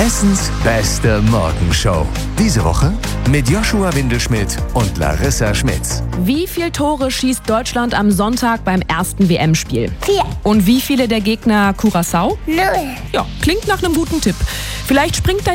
Hessens beste Morgenshow. Diese Woche mit Joshua Windelschmidt und Larissa Schmitz. Wie viele Tore schießt Deutschland am Sonntag beim ersten WM-Spiel? 4. Und wie viele der Gegner Curaçao? 0. Ja, klingt nach einem guten Tipp. Vielleicht springt da